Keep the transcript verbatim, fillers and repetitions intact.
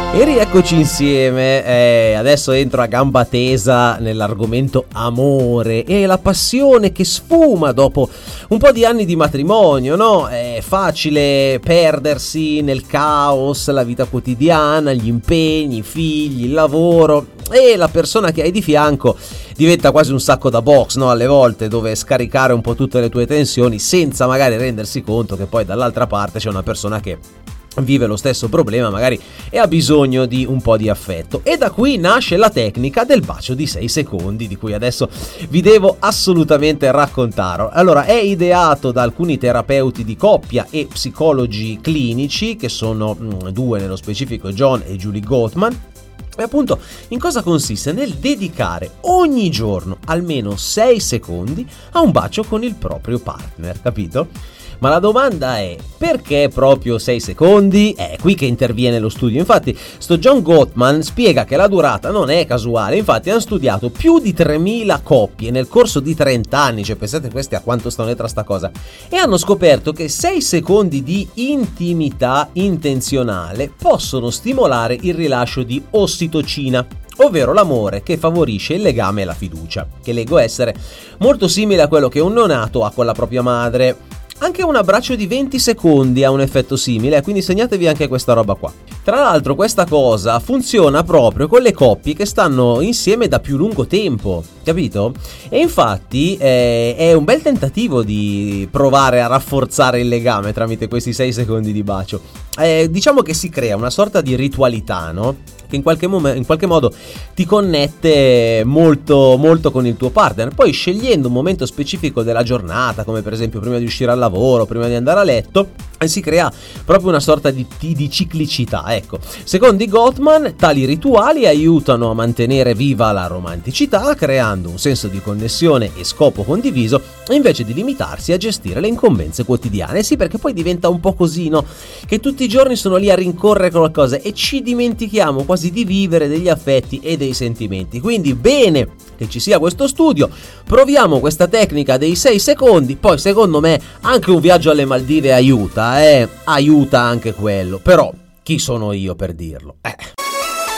E rieccoci insieme, eh, adesso entro a gamba tesa nell'argomento amore e la passione che sfuma dopo un po' di anni di matrimonio, no? È facile perdersi nel caos, la vita quotidiana, gli impegni, i figli, il lavoro, e la persona che hai di fianco diventa quasi un sacco da box, no? Alle volte, dove scaricare un po' tutte le tue tensioni senza magari rendersi conto che poi dall'altra parte c'è una persona che vive lo stesso problema magari e ha bisogno di un po' di affetto. E da qui nasce la tecnica del bacio di sei secondi, di cui adesso vi devo assolutamente raccontare. Allora, è ideato da alcuni terapeuti di coppia e psicologi clinici, che sono mh, due nello specifico, John e Julie Gottman. E appunto, in cosa consiste? Nel dedicare ogni giorno almeno sei secondi a un bacio con il proprio partner, capito? Ma la domanda è: perché proprio sei secondi? È qui che interviene lo studio. Infatti, sto John Gottman spiega che la durata non è casuale. Infatti, hanno studiato più di tremila coppie nel corso di trenta anni, cioè pensate questi a quanto stanno dietro a sta cosa, e hanno scoperto che sei secondi di intimità intenzionale possono stimolare il rilascio di ossitocina, ovvero l'amore che favorisce il legame e la fiducia, che leggo essere molto simile a quello che un neonato ha con la propria madre. Anche un abbraccio di venti secondi ha un effetto simile, quindi segnatevi anche questa roba qua. Tra l'altro, questa cosa funziona proprio con le coppie che stanno insieme da più lungo tempo, capito? E infatti eh, è un bel tentativo di provare a rafforzare il legame tramite questi sei secondi di bacio. Eh, diciamo che si crea una sorta di ritualità, no? Che in qualche, mom- in qualche modo ti connette molto, molto con il tuo partner. Poi, scegliendo un momento specifico della giornata, come per esempio prima di uscire al lavoro, prima di andare a letto, e si crea proprio una sorta di, di, di ciclicità. Ecco, secondo i Gottman, tali rituali aiutano a mantenere viva la romanticità, creando un senso di connessione e scopo condiviso, invece di limitarsi a gestire le incombenze quotidiane. Sì, perché poi diventa un po' così, no? Che tutti i giorni sono lì a rincorrere qualcosa e ci dimentichiamo quasi di vivere degli affetti e dei sentimenti. Quindi bene che ci sia questo studio, proviamo questa tecnica dei sei secondi. Poi secondo me anche un viaggio alle Maldive aiuta, eh? Aiuta anche quello, però chi sono io per dirlo? Eh.